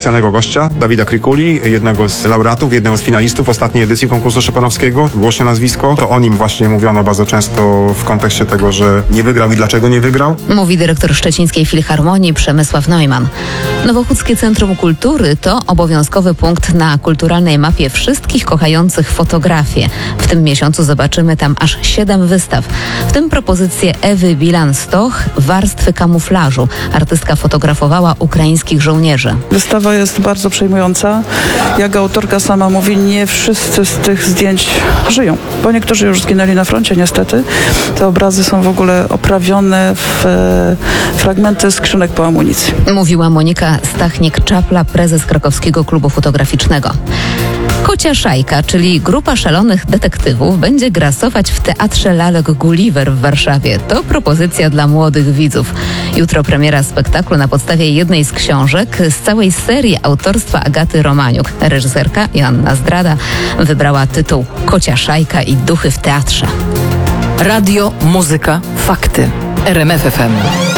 niespecjalnego gościa, Dawida Krykuli, jednego z laureatów, jednego z finalistów ostatniej edycji konkursu Chopinowskiego. Głośne nazwisko. To o nim właśnie mówiono bardzo często w kontekście tego, że nie wygrał i dlaczego nie wygrał. Mówi dyrektor Szczecińskiej Filharmonii Przemysław Neumann. Nowochódzkie Centrum Kultury to obowiązkowy punkt na kulturalnej mapie wszystkich kochających fotografię. W tym miesiącu zobaczymy tam aż 7 wystaw, w tym propozycję Ewy Bilan-Stoch Warstwy kamuflażu. Artystka fotografowała ukraińskich żołnierzy. Wystawa jest bardzo przejmująca. Jak autorka sama mówi, nie wszyscy z tych zdjęć żyją, bo niektórzy już zginęli na froncie niestety. Te obrazy są w ogóle oprawione w fragmenty skrzynek po amunicji. Mówiła Monika Stachnik-Czapla, prezes Krakowskiego Klubu Fotograficznego. Kocia Szajka, czyli grupa szalonych detektywów, będzie grasować w Teatrze Lalek Gulliver w Warszawie. To propozycja dla młodych widzów. Jutro premiera spektaklu na podstawie jednej z książek z całej serii autorstwa Agaty Romaniuk. Reżyserka Joanna Zdrada wybrała tytuł Kocia Szajka i duchy w teatrze. Radio, muzyka, fakty. RMF FM.